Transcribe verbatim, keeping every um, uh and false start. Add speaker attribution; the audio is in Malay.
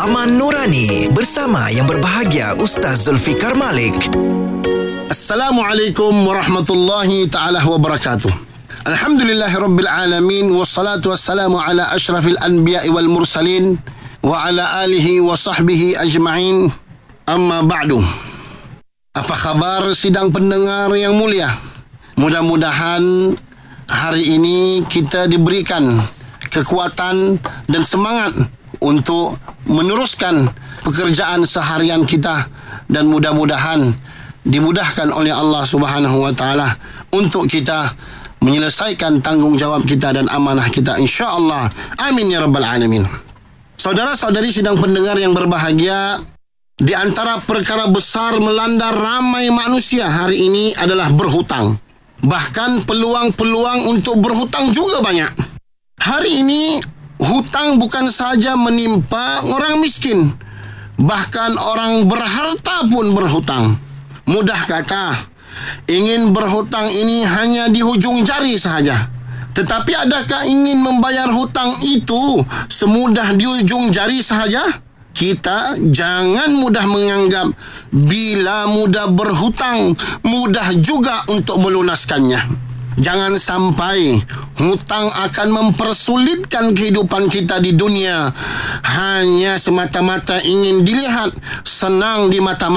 Speaker 1: Laman Nurani bersama yang berbahagia Ustaz Zulfikar Malik.
Speaker 2: Assalamualaikum warahmatullahi ta'ala wabarakatuh. Alhamdulillahirabbil alamin, wassalatu wassalamu ala asyrafil anbiya'i wal mursalin wa ala alihi wa sahbihi ajma'in. Amma ba'du. Apa khabar sidang pendengar yang mulia? Mudah-mudahan hari ini kita diberikan kekuatan dan semangat untuk meneruskan pekerjaan seharian kita, dan mudah-mudahan dimudahkan oleh Allah Subhanahu wa taala untuk kita menyelesaikan tanggungjawab kita dan amanah kita, insya-Allah. Amin ya rabbal alamin. Saudara-saudari sidang pendengar yang berbahagia, di antara perkara besar melanda ramai manusia hari ini adalah berhutang. Bahkan peluang-peluang untuk berhutang juga banyak. Hari ini hutang bukan saja menimpa orang miskin, bahkan orang berharta pun berhutang. Mudah kata, ingin berhutang ini hanya di hujung jari sahaja. Tetapi adakah ingin membayar hutang itu semudah di ujung jari sahaja? Kita jangan mudah menganggap bila mudah berhutang, mudah juga untuk melunaskannya. Jangan sampai hutang akan mempersulitkan kehidupan kita di dunia hanya semata-mata ingin dilihat senang di mata